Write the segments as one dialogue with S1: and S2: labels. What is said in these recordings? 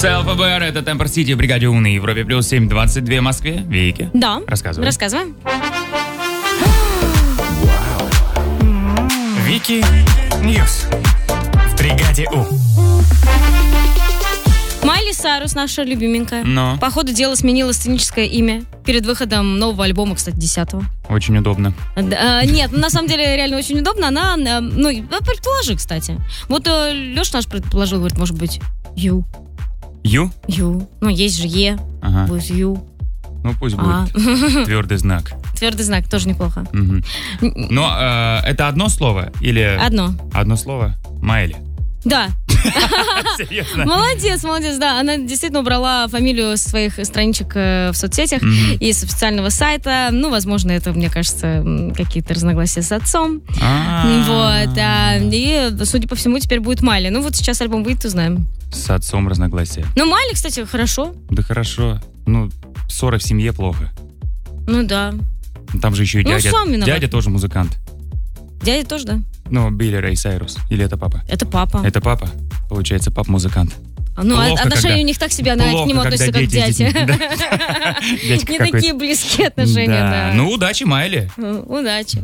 S1: СЛФБР, это Темпер Сити в бригаде У на Европе плюс 7:22 в Москве. Вики.
S2: Да.
S1: Рассказывай.
S2: Рассказываем.
S3: Вики Ньюс в бригаде У.
S2: Майли Сайрус, наша любименькая.
S1: Но.
S2: По ходу дела сменила сценическое имя перед выходом нового альбома, кстати, 10-го.
S1: Очень удобно.
S2: Нет, на самом деле реально очень удобно. Она, предположи, кстати. Вот Леша наш предположил, говорит, может быть, Ю.
S1: Ю?
S2: Ю. Ну, есть же Е.
S1: Ага.
S2: Будет Ю.
S1: Ну, пусть будет твердый знак.
S2: Твердый знак, тоже неплохо.
S1: Но это одно слово или...
S2: Одно.
S1: Одно слово? Майли.
S2: Да.
S1: Серьезно?
S2: Молодец, да. Она действительно убрала фамилию со своих страничек в соцсетях и с официального сайта. Ну, возможно, это, мне кажется, какие-то разногласия с отцом. Вот. И, судя по всему, теперь будет Майли. Ну, вот сейчас альбом выйдет, узнаем.
S1: С отцом разногласия.
S2: Ну, Майли, кстати, хорошо.
S1: Да хорошо. Ну, ссора в семье плохо.
S2: Ну, да.
S1: Там же еще и дядя.
S2: сам виноват.
S1: Дядя тоже музыкант.
S2: Дядя тоже, да?
S1: Ну, Билли Рэй Сайрус. Или это папа?
S2: Это папа.
S1: Это папа? Получается, пап музыкант.
S2: Ну,
S1: Плохо,
S2: отношения у них так себе, она к нему относится как к дяде. Не такие близкие отношения, да.
S1: Ну, удачи, Майли.
S2: Удачи.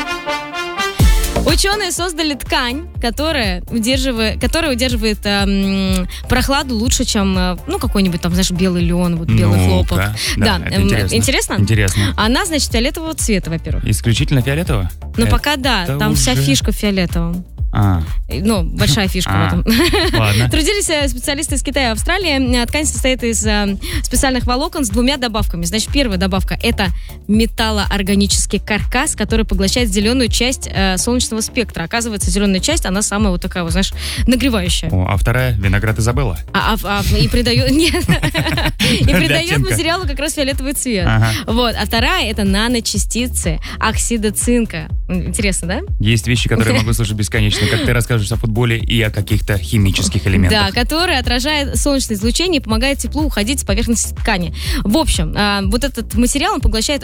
S2: Ученые создали ткань, которая удерживает прохладу лучше, чем, какой-нибудь там, знаешь, белый лен, вот белый хлопок.
S1: Да,
S2: интересно?
S1: Интересно.
S2: Она, значит, фиолетового цвета, во-первых.
S1: Исключительно фиолетового?
S2: Ну, пока да, там вся фишка в фиолетовом. Ну, большая фишка в этом.
S1: Ладно.
S2: Трудились специалисты из Китая и Австралии. Ткань состоит из специальных волокон с 2 добавками. Значит, первая добавка — это металлоорганический каркас, который поглощает зеленую часть солнечного спектра. Оказывается, зеленая часть, она самая вот такая, вот, знаешь, нагревающая.
S1: А вторая — виноград Изабелла.
S2: И придает материалу как раз фиолетовый цвет. Вот. А вторая — это наночастицы оксида цинка. Интересно, да?
S1: Есть вещи, которые я могу слушать бесконечно, как ты расскажешь о футболе и о каких-то химических элементах.
S2: Да, который отражает солнечное излучение и помогает теплу уходить с поверхности ткани. В общем, вот этот материал, он поглощает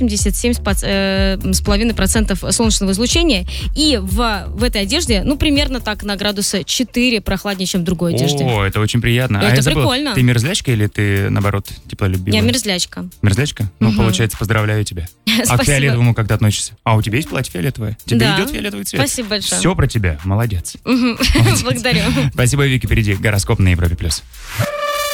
S2: 87,5% солнечного излучения, и в этой одежде, примерно так на градуса 4 прохладнее, чем в другой одежде.
S1: О, это очень приятно.
S2: Это прикольно.
S1: Ты мерзлячка или ты, наоборот, теплолюбивая?
S2: Я мерзлячка.
S1: Мерзлячка? Ну, получается, поздравляю тебя. А к фиолетовому как ты относишься? А у тебя есть платье фиолетовое? Тебе идет фиолетовый цвет?
S2: Спасибо большое.
S1: Все про тебя. Молодец.
S2: Благодарю.
S1: Спасибо, Вики. Впереди гороскоп на Европе+.